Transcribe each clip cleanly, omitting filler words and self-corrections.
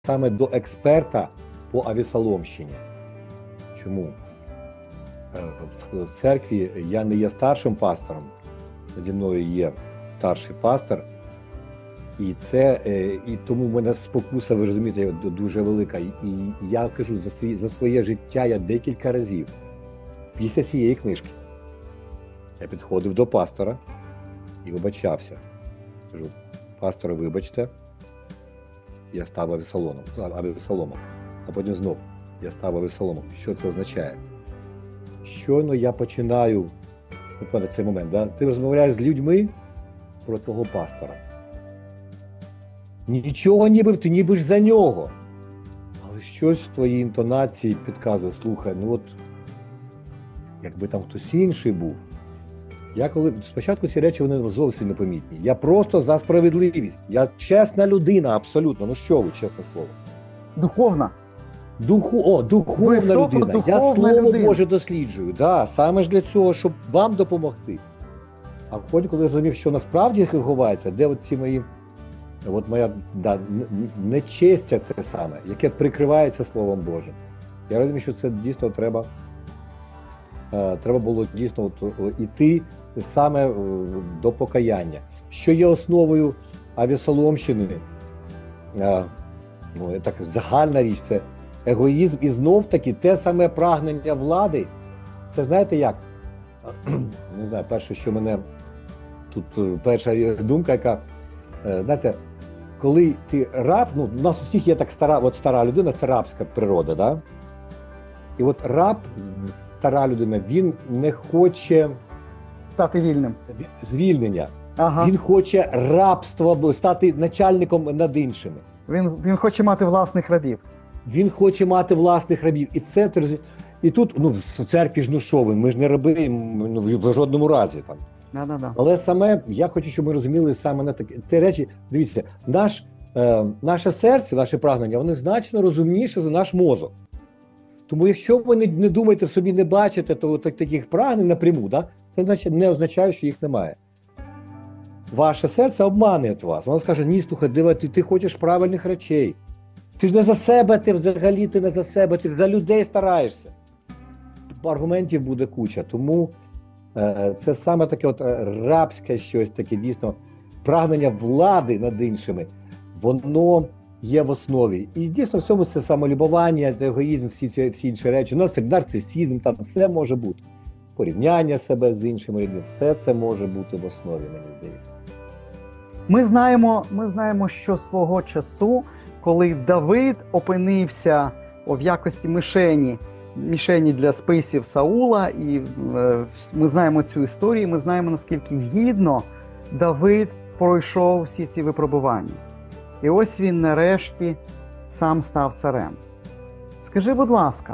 саме до експерта по Авесоломщині. Чому? В церкві я не є старшим пастором, наді мною є старший пастор, і тому в мене спокуса, ви розумієте, дуже велика. І я кажу, за своє життя я декілька разів після цієї книжки я підходив до пастора і вибачався. Кажу: пасторе, вибачте, я став Авесоломом. А потім знов я став Авесоломом. Що це означає? Щойно я починаю, на цей момент, да? Ти розмовляєш з людьми про твого пастора. Нічого ти ніби ж за нього. Але щось в твоїй інтонації підказує: слухай, ну от, якби там хтось інший був. Спочатку ці речі, вони зовсім непомітні. Я просто за справедливість. Я чесна людина, абсолютно. Ну що ви, чесне слово. Духовна. Духовна людина. Я Слово Боже досліджую. Да, саме ж для цього, щоб вам допомогти. А потім, коли я розумів, що насправді ховається, де оці моя нечестя те саме, яке прикривається Словом Божим. Я розумію, що це дійсно треба було дійсно йти саме до покаяння. Що є основою Авесоломщини? Так, загальна річ – це егоїзм і знов-таки те саме прагнення влади. Це знаєте як? Не знаю, перше, що мене тут, перша думка, яка, знаєте, коли ти раб, у нас у всіх є так стара людина, це рабська природа, да? І от раб, стара людина, він не хоче стати вільним. Звільнення. Ага. Він хоче рабство, стати начальником над іншими. Він хоче мати власних рабів. Він хоче мати власних рабів. І тут, в церкві ж, ми ж не раби, в жодному разі там. Да. Але саме, я хочу, щоб ми розуміли саме на ті речі. Дивіться, наше серце, наше прагнення, вони значно розумніше за наш мозок. Тому якщо ви не думаєте, в собі не бачите таких прагнень напряму, да, це значить, не означає, що їх немає. Ваше серце обманює вас. Воно скаже: ні, слухай, ти хочеш правильних речей. Ти ж не за себе, ти не за себе, ти за людей стараєшся. Аргументів буде куча. Тому це саме таке рабське щось, таке дійсно прагнення влади над іншими, воно є в основі. І дійсно в цьому це самолюбування, егоїзм, всі інші речі. Нарцисизм, там все може бути. Порівняння себе з іншими людьми, все це може бути в основі, мені здається. Ми знаємо, що свого часу, коли Давид опинився в якості мішені для списів Саула, і ми знаємо цю історію, ми знаємо, наскільки гідно Давид пройшов всі ці випробування. І ось він нарешті сам став царем. Скажи, будь ласка,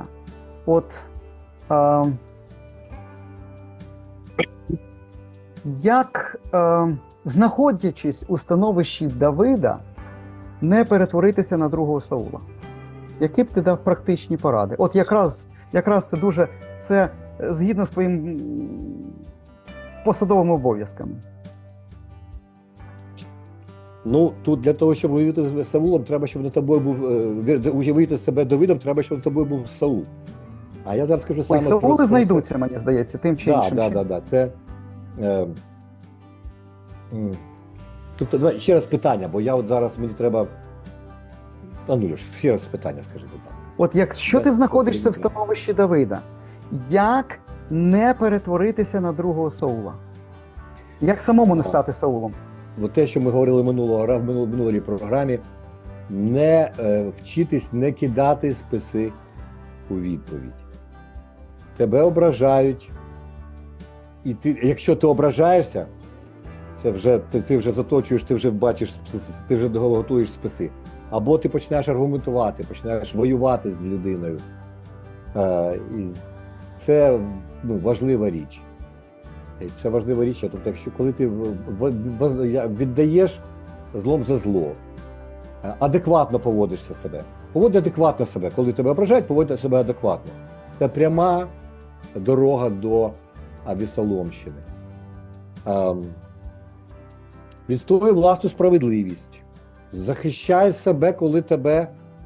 як, знаходячись у становищі Давида, не перетворитися на другого Саула? Які б ти дав практичні поради? От якраз це згідно з твоїм посадовими обов'язками. Тут для того, щоб уявити себе Саулом, треба, щоб на тобою був, уявити себе Давидом, треба, щоб на тобою був Саул. А я зараз скажу саме... Саули знайдуться, мені здається, тим чи іншим. Так. Це... Тобто, давай ще раз питання, бо я зараз, мені треба... ще раз питання, скажи, будь ласка. Якщо ти знаходишся в становищі Давида, як не перетворитися на другого Саула? Як самому не стати Саулом? Те, що ми говорили в минулій програмі, не вчитись не кидати списи у відповідь. Тебе ображають, і якщо ти ображаєшся, ти вже заточуєш, ти вже бачиш, ти вже готуєш списи. Або ти починаєш аргументувати, починаєш воювати з людиною. І це важлива річ. Це важлива річ, тобто, якщо коли ти віддаєш злом за зло, адекватно поводишся себе. Поводи адекватно себе. Коли тебе ображають, поводь себе адекватно. Це пряма дорога до Авесоломщини. Відстоюй власну справедливість. Захищай себе, коли тебе